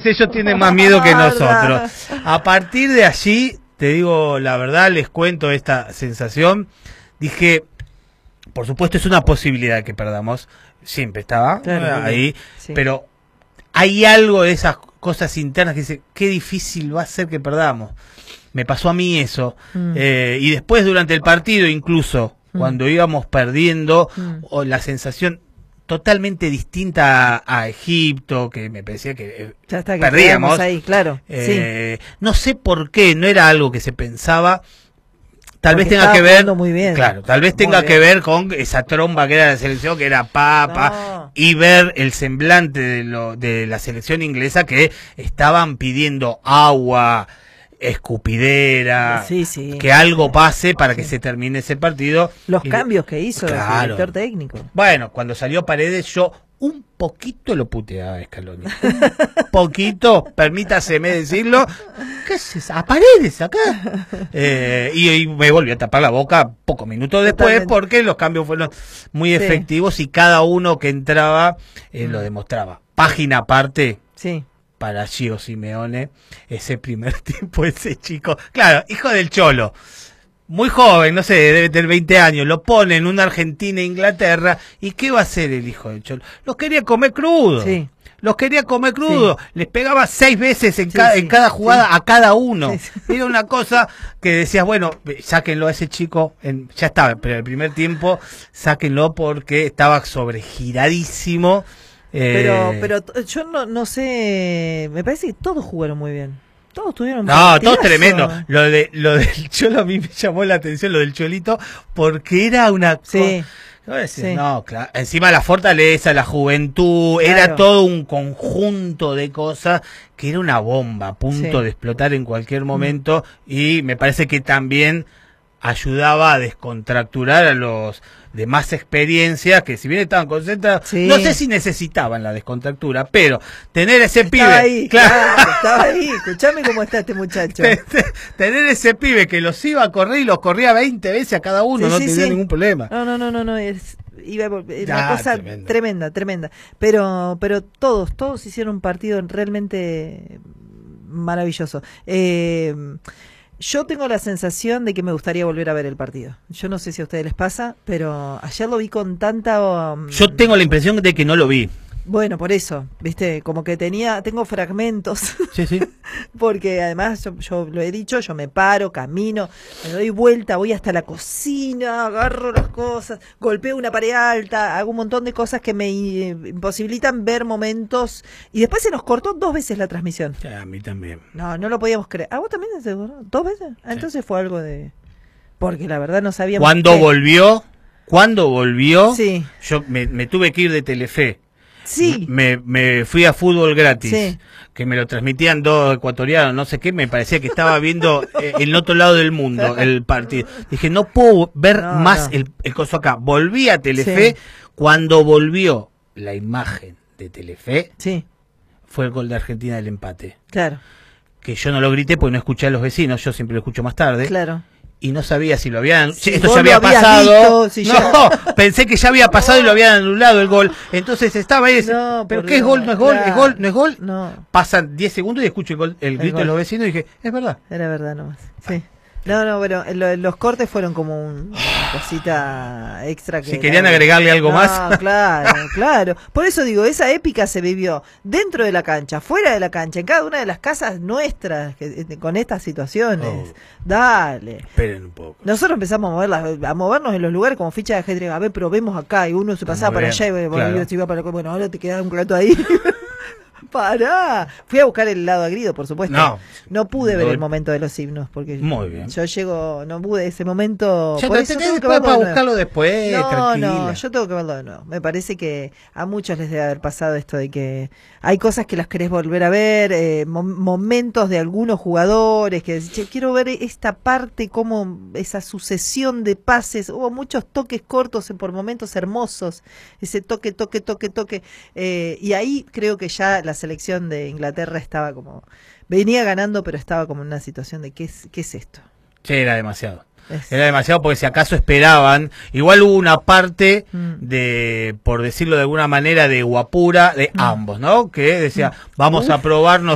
ellos tienen más miedo que nosotros. A partir de allí, te digo la verdad, les cuento esta sensación. Dije, por supuesto es una posibilidad que perdamos, siempre estaba ahí, sí. Pero hay algo de esas cosas internas que dice, qué difícil va a ser que perdamos. Me pasó a mí eso. Y después durante el partido incluso, cuando íbamos perdiendo, la sensación totalmente distinta a Egipto, que me parecía que perdíamos ahí, claro. No sé por qué, no era algo que se pensaba. Tal vez tenga que ver, muy bien. Claro, tal vez tenga que ver con esa tromba que era la selección, que era papa, y ver el semblante de la selección inglesa, que estaban pidiendo agua, escupidera, que algo pase para que se termine ese partido. Los cambios que hizo el director técnico. Bueno, cuando salió Paredes, yo un poquito lo puteaba a Scaloni. Un poquito, permítaseme decirlo. ¿Qué es eso? ¿A Paredes acá? Y me volvió a tapar la boca pocos minutos después, porque los cambios fueron muy efectivos y cada uno que entraba lo demostraba. Página aparte. Para Gio Simeone, ese primer tiempo, ese chico, claro, hijo del Cholo, muy joven, no sé, debe tener 20 años, lo pone en una Argentina e Inglaterra, ¿y qué va a hacer el hijo del Cholo? Los quería comer crudo, les pegaba 6 veces en cada jugada a cada uno, era una cosa que decías, bueno, sáquenlo a ese chico, ya estaba, pero el primer tiempo, sáquenlo porque estaba sobregiradísimo. Pero yo no sé, me parece que todos jugaron muy bien. Todos tuvieron todos tremendo. Lo del Cholo a mí me llamó la atención, lo del Cholito, porque era una cosa. No, claro. Encima la fortaleza, la juventud, era todo un conjunto de cosas que era una bomba a punto de explotar en cualquier momento, y me parece que también ayudaba a descontracturar a los de más experiencia, que si bien estaban concentrados, no sé si necesitaban la descontractura, pero tener ese pibe ahí, estaba ahí, escuchame cómo está este muchacho. Tener ese pibe que los iba a correr y los corría 20 veces a cada uno, no tenía ningún problema. No, iba una cosa tremenda. Pero todos hicieron un partido realmente maravilloso. Yo tengo la sensación de que me gustaría volver a ver el partido. Yo no sé si a ustedes les pasa, pero ayer lo vi con tanta... Yo tengo la impresión de que no lo vi. Bueno, por eso, viste, como que tengo fragmentos. Sí. Porque además, yo lo he dicho, yo me paro, camino, me doy vuelta, voy hasta la cocina, agarro las cosas, golpeo una pared alta, hago un montón de cosas que me imposibilitan ver momentos. Y después se nos cortó 2 veces la transmisión. A mí también. No lo podíamos creer. ¿A vos también se cortó 2 veces? Entonces fue algo de... Porque la verdad no sabíamos... Cuando volvió, yo me tuve que ir de Telefe. Me fui a Fútbol Gratis, que me lo transmitían 2 ecuatorianos, no sé qué, me parecía que estaba viendo el otro lado del mundo el partido. Dije, no puedo ver más el coso acá. Volví a Telefe, cuando volvió la imagen de Telefe, fue el gol de Argentina del empate. Claro. Que yo no lo grité porque no escuché a los vecinos, yo siempre lo escucho más tarde. Claro. Y no sabía si lo habían... esto ya había pasado. Pensé que ya había pasado y lo habían anulado el gol. Entonces estaba ahí... ¿pero qué es gol? ¿No es gol? ¿Es gol? ¿No es gol? Pasan 10 segundos y escucho el grito de los vecinos y dije, es verdad. Era verdad nomás. Sí. Bueno, los cortes fueron como una cosita extra. Si querían agregarle algo más. Claro. Por eso digo, esa épica se vivió dentro de la cancha, fuera de la cancha, en cada una de las casas nuestras, con estas situaciones. Dale. Esperen un poco. Nosotros empezamos a movernos en los lugares como ficha de ajedrez. A ver, probemos acá. Y uno se pasaba para allá y se iba para acá. Bueno, ahora te queda un rato ahí. Pará, fui a buscar el lado agrido, por supuesto. No pude ver el momento de los himnos porque muy bien. Yo llego, no pude ese momento. Ya por eso tengo que para buscarlo después. No, yo tengo que verlo de nuevo. Me parece que a muchos les debe haber pasado esto de que hay cosas que las querés volver a ver, momentos de algunos jugadores que decís, quiero ver esta parte, como esa sucesión de pases, hubo muchos toques cortos por momentos hermosos, ese toque, y ahí creo que ya la selección de Inglaterra estaba como, venía ganando, pero estaba como en una situación de ¿qué es esto? Sí, era demasiado. Era demasiado porque si acaso esperaban, igual hubo una parte de, por decirlo de alguna manera, de guapura de ambos, ¿no? Que decía, vamos a probarnos